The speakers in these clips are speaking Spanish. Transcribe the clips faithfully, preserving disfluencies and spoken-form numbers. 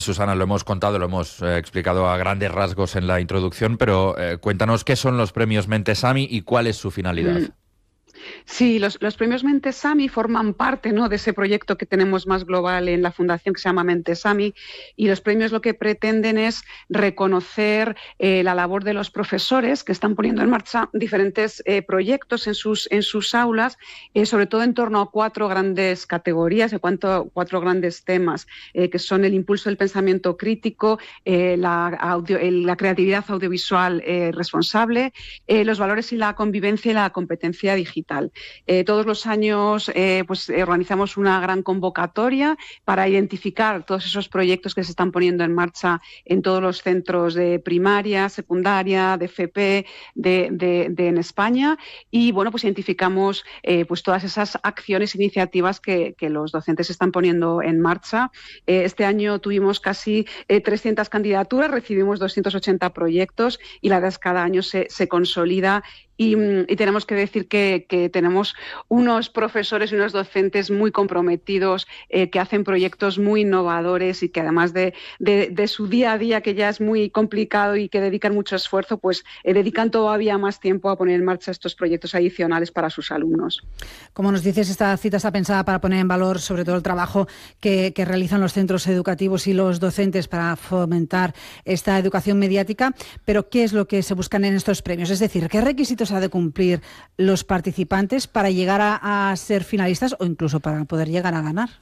Susana, lo hemos contado, lo hemos eh, explicado a grandes rasgos en la introducción, pero eh, cuéntanos qué son los premios Mentesami y cuál es su finalidad. Mm. Sí, los, los premios Mentesami forman parte, ¿no?, de ese proyecto que tenemos más global en la Fundación que se llama Mentesami, y los premios lo que pretenden es reconocer eh, la labor de los profesores que están poniendo en marcha diferentes eh, proyectos en sus, en sus aulas, eh, sobre todo en torno a cuatro grandes categorías, en cuanto cuatro grandes temas, eh, que son el impulso del pensamiento crítico, eh, la, audio, el, la creatividad audiovisual eh, responsable, eh, los valores y la convivencia y la competencia digital. Eh, todos los años eh, pues, organizamos una gran convocatoria para identificar todos esos proyectos que se están poniendo en marcha en todos los centros de primaria, secundaria, de F P, de, de, de en España, y bueno, pues identificamos eh, pues todas esas acciones e iniciativas que, que los docentes están poniendo en marcha. Eh, este año tuvimos casi eh, trescientas candidaturas, recibimos doscientos ochenta proyectos y la verdad es que cada año se, se consolida. Y, y tenemos que decir que, que tenemos unos profesores y unos docentes muy comprometidos, eh, que hacen proyectos muy innovadores y que además de, de, de su día a día, que ya es muy complicado y que dedican mucho esfuerzo, pues eh, dedican todavía más tiempo a poner en marcha estos proyectos adicionales para sus alumnos. Como nos dices, esta cita está pensada para poner en valor sobre todo el trabajo que, que realizan los centros educativos y los docentes para fomentar esta educación mediática, pero ¿qué es lo que se buscan en estos premios? Es decir, ¿qué requisitos ha de cumplir los participantes para llegar a, a ser finalistas o incluso para poder llegar a ganar?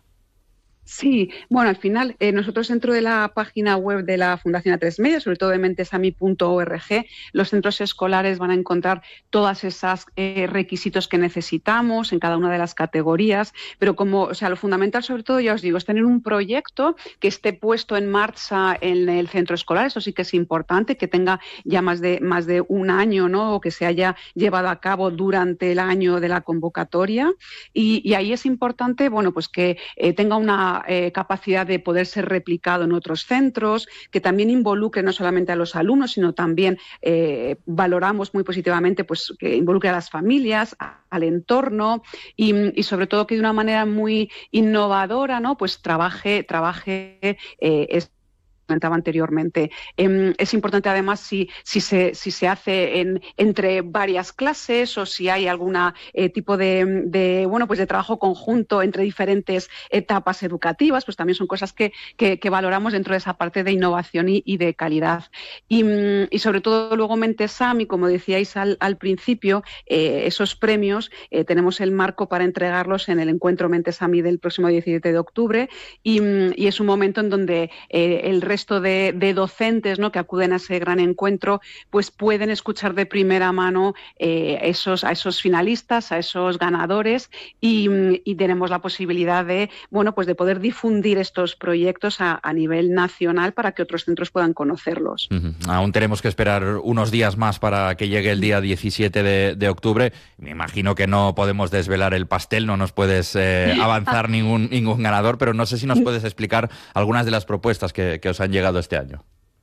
Sí, bueno, al final eh, nosotros dentro de la página web de la Fundación A tres Media, sobre todo de mentesami punto org, los centros escolares van a encontrar todas esas eh, requisitos que necesitamos en cada una de las categorías, pero como, o sea, lo fundamental sobre todo, ya os digo, es tener un proyecto que esté puesto en marcha en el centro escolar. Eso sí que es importante, que tenga ya más de, más de un año, ¿no?, o que se haya llevado a cabo durante el año de la convocatoria, y, y ahí es importante, bueno, pues que eh, tenga una Eh, capacidad de poder ser replicado en otros centros, que también involucre no solamente a los alumnos, sino también eh, valoramos muy positivamente pues que involucre a las familias, a, al entorno, y, y sobre todo que de una manera muy innovadora, ¿no?, pues trabaje, trabaje eh, es comentaba anteriormente. Eh, es importante además si, si, se, si se hace en, entre varias clases o si hay algún eh, tipo de, de, bueno, pues de trabajo conjunto entre diferentes etapas educativas, pues también son cosas que, que, que valoramos dentro de esa parte de innovación y, y de calidad. Y, y sobre todo luego Mentesami, como decíais al, al principio, eh, esos premios, eh, tenemos el marco para entregarlos en el encuentro Mentesami del próximo diecisiete de octubre, y, y es un momento en donde eh, el resto De, de docentes, ¿no?, que acuden a ese gran encuentro, pues pueden escuchar de primera mano eh, esos, a esos finalistas, a esos ganadores, y, y tenemos la posibilidad de, bueno, pues de poder difundir estos proyectos a, a nivel nacional para que otros centros puedan conocerlos. Uh-huh. Aún tenemos que esperar unos días más para que llegue el día diecisiete de, de octubre. Me imagino que no podemos desvelar el pastel, no nos puedes eh, avanzar ningún, ningún ganador, pero no sé si nos puedes explicar algunas de las propuestas que, que os han llegado este año.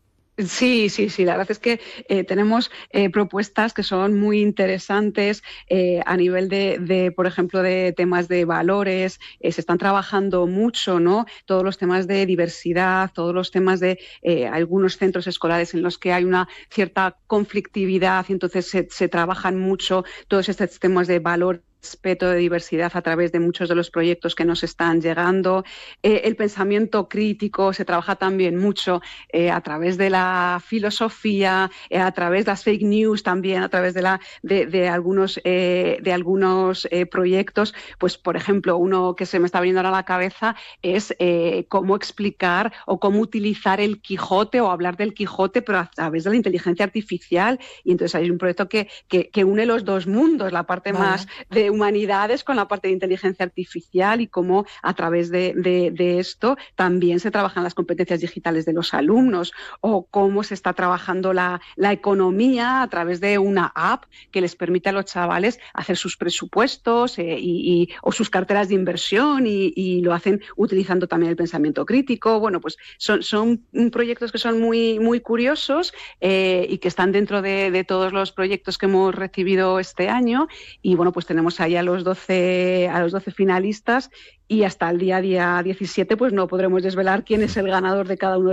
Sí, sí, sí. La verdad es que eh, tenemos eh, propuestas que son muy interesantes eh, a nivel de, de, por ejemplo, de temas de valores. Eh, se están trabajando mucho, ¿no?, todos los temas de diversidad, todos los temas de eh, algunos centros escolares en los que hay una cierta conflictividad, y entonces se, se trabajan mucho todos estos temas de valor, respeto, de diversidad a través de muchos de los proyectos que nos están llegando. Eh, el pensamiento crítico se trabaja también mucho eh, a través de la filosofía, eh, a través de las fake news también, a través de, la, de, de algunos, eh, de algunos eh, proyectos. Pues, por ejemplo, uno que se me está viniendo ahora a la cabeza es eh, cómo explicar o cómo utilizar el Quijote o hablar del Quijote, pero a través de la inteligencia artificial. Y entonces hay un proyecto que, que, que une los dos mundos, la parte vale. más de humanidades con la parte de inteligencia artificial, y cómo a través de, de, de esto también se trabajan las competencias digitales de los alumnos, o cómo se está trabajando la, la economía a través de una app que les permite a los chavales hacer sus presupuestos eh, y, y, o sus carteras de inversión, y, y lo hacen utilizando también el pensamiento crítico. Bueno, pues son, son proyectos que son muy, muy curiosos eh, y que están dentro de, de todos los proyectos que hemos recibido este año, y bueno, pues tenemos ahí a los doce, a los doce finalistas, y hasta el día, día diecisiete pues no podremos desvelar quién es el ganador de cada uno de